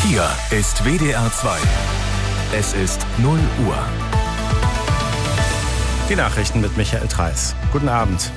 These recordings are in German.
Hier ist WDR 2. Es ist 0 Uhr. Die Nachrichten mit Michael Threiss. Guten Abend.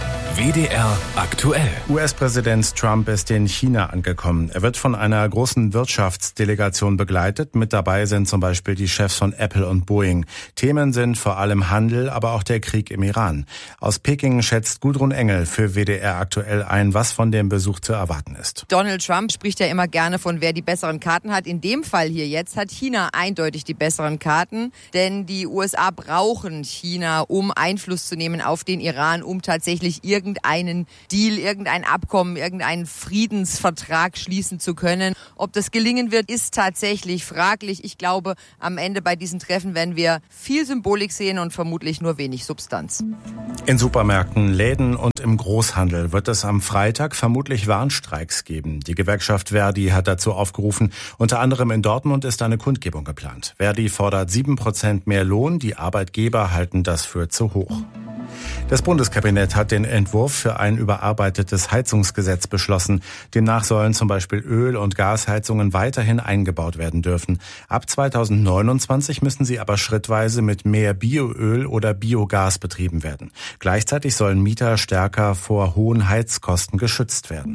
WDR aktuell. US-Präsident Trump ist in China angekommen. Er wird von einer großen Wirtschaftsdelegation begleitet. Mit dabei sind zum Beispiel die Chefs von Apple und Boeing. Themen sind vor allem Handel, aber auch der Krieg im Iran. Aus Peking schätzt Gudrun Engel für WDR aktuell ein, was von dem Besuch zu erwarten ist. Donald Trump spricht ja immer gerne von, wer die besseren Karten hat. In dem Fall hier jetzt hat China eindeutig die besseren Karten, denn die USA brauchen China, um Einfluss zu nehmen auf den Iran, um tatsächlich irgendeinen Deal, irgendein Abkommen, irgendeinen Friedensvertrag schließen zu können. Ob das gelingen wird, ist tatsächlich fraglich. Ich glaube, am Ende bei diesen Treffen werden wir viel Symbolik sehen und vermutlich nur wenig Substanz. In Supermärkten, Läden und im Großhandel wird es am Freitag vermutlich Warnstreiks geben. Die Gewerkschaft Verdi hat dazu aufgerufen. Unter anderem in Dortmund ist eine Kundgebung geplant. Verdi fordert 7% mehr Lohn. Die Arbeitgeber halten das für zu hoch. Das Bundeskabinett hat den Entwurf für ein überarbeitetes Heizungsgesetz beschlossen. Demnach sollen zum Beispiel Öl- und Gasheizungen weiterhin eingebaut werden dürfen. Ab 2029 müssen sie aber schrittweise mit mehr Bioöl oder Biogas betrieben werden. Gleichzeitig sollen Mieter stärker vor hohen Heizkosten geschützt werden.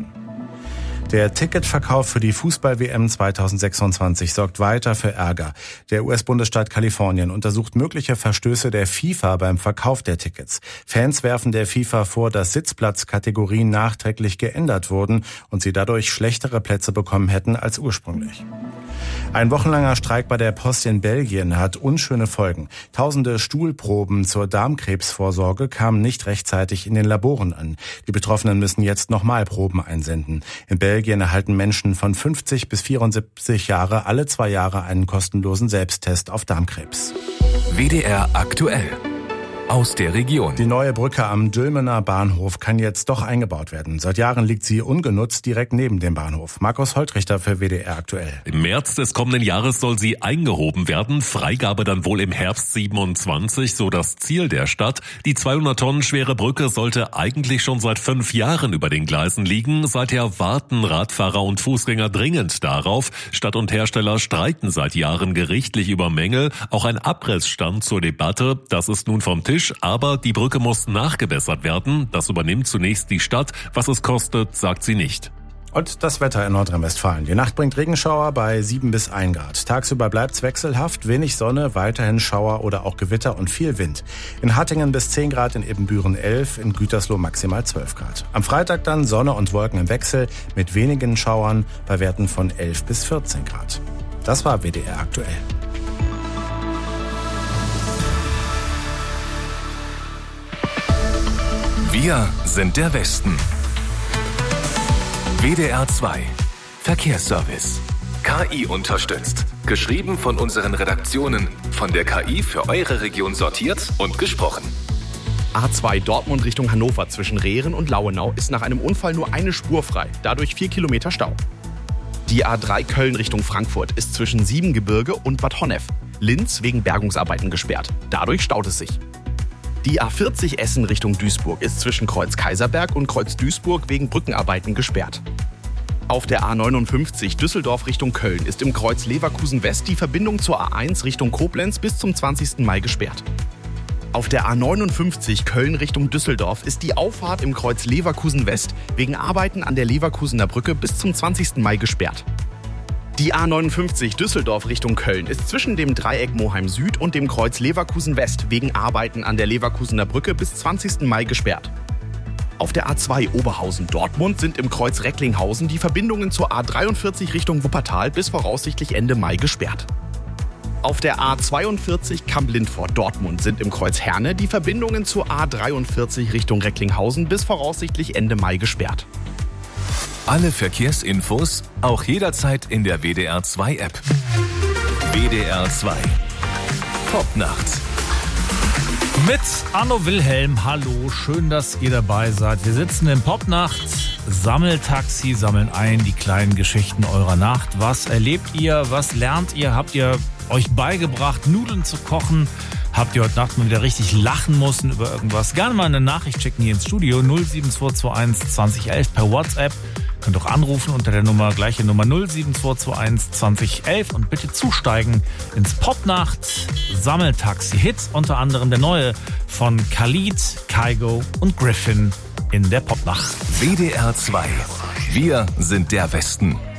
Der Ticketverkauf für die Fußball-WM 2026 sorgt weiter für Ärger. Der US-Bundesstaat Kalifornien untersucht mögliche Verstöße der FIFA beim Verkauf der Tickets. Fans werfen der FIFA vor, dass Sitzplatzkategorien nachträglich geändert wurden und sie dadurch schlechtere Plätze bekommen hätten als ursprünglich. Ein wochenlanger Streik bei der Post in Belgien hat unschöne Folgen. Tausende Stuhlproben zur Darmkrebsvorsorge kamen nicht rechtzeitig in den Laboren an. Die Betroffenen müssen jetzt nochmal Proben einsenden. In Belgien erhalten Menschen von 50 bis 74 Jahre alle 2 Jahre einen kostenlosen Selbsttest auf Darmkrebs. WDR aktuell. Aus der Region. Die neue Brücke am Dülmener Bahnhof kann jetzt doch eingebaut werden. Seit Jahren liegt sie ungenutzt direkt neben dem Bahnhof. Markus Holtrichter für WDR aktuell. Im März des kommenden Jahres soll sie eingehoben werden. Freigabe dann wohl im Herbst 27, so das Ziel der Stadt. Die 200 Tonnen schwere Brücke sollte eigentlich schon seit 5 Jahren über den Gleisen liegen. Seither warten Radfahrer und Fußgänger dringend darauf. Stadt und Hersteller streiten seit Jahren gerichtlich über Mängel. Auch ein Abriss stand zur Debatte. Das ist nun vom Tisch. Aber die Brücke muss nachgebessert werden. Das übernimmt zunächst die Stadt. Was es kostet, sagt sie nicht. Und das Wetter in Nordrhein-Westfalen. Die Nacht bringt Regenschauer bei 7 bis 1 Grad. Tagsüber bleibt's wechselhaft, wenig Sonne, weiterhin Schauer oder auch Gewitter und viel Wind. In Hattingen bis 10 Grad, in Ebenbüren 11, in Gütersloh maximal 12 Grad. Am Freitag dann Sonne und Wolken im Wechsel mit wenigen Schauern bei Werten von 11 bis 14 Grad. Das war WDR aktuell. Wir sind der Westen. WDR 2. Verkehrsservice. KI unterstützt. Geschrieben von unseren Redaktionen. Von der KI für eure Region sortiert und gesprochen. A2 Dortmund Richtung Hannover zwischen Rehren und Lauenau ist nach einem Unfall nur eine Spur frei. Dadurch 4 Kilometer Stau. Die A3 Köln Richtung Frankfurt ist zwischen Siebengebirge und Bad Honnef. Linz wegen Bergungsarbeiten gesperrt. Dadurch staut es sich. Die A40 Essen Richtung Duisburg ist zwischen Kreuz Kaiserberg und Kreuz Duisburg wegen Brückenarbeiten gesperrt. Auf der A59 Düsseldorf Richtung Köln ist im Kreuz Leverkusen West die Verbindung zur A1 Richtung Koblenz bis zum 20. Mai gesperrt. Auf der A59 Köln Richtung Düsseldorf ist die Auffahrt im Kreuz Leverkusen West wegen Arbeiten an der Leverkusener Brücke bis zum 20. Mai gesperrt. Die A59 Düsseldorf Richtung Köln ist zwischen dem Dreieck Moheim Süd und dem Kreuz Leverkusen West wegen Arbeiten an der Leverkusener Brücke bis 20. Mai gesperrt. Auf der A2 Oberhausen Dortmund sind im Kreuz Recklinghausen die Verbindungen zur A43 Richtung Wuppertal bis voraussichtlich Ende Mai gesperrt. Auf der A42 Kamp-Lindfort Dortmund sind im Kreuz Herne die Verbindungen zur A43 Richtung Recklinghausen bis voraussichtlich Ende Mai gesperrt. Alle Verkehrsinfos auch jederzeit in der WDR 2 App. WDR 2. Popnacht. Mit Arno Wilhelm. Hallo, schön, dass ihr dabei seid. Wir sitzen in Popnacht, Sammeltaxi, sammeln ein die kleinen Geschichten eurer Nacht. Was erlebt ihr? Was lernt ihr? Habt ihr euch beigebracht, Nudeln zu kochen? Habt ihr heute Nacht mal wieder richtig lachen müssen über irgendwas? Gerne mal eine Nachricht schicken hier ins Studio 07221 2011 per WhatsApp. Könnt auch anrufen unter der gleiche Nummer 07221 2011 und bitte zusteigen ins Popnacht Sammeltaxi. Hits, unter anderem der neue von Khalid, Kygo und Griffin in der Popnacht. WDR 2. Wir sind der Westen.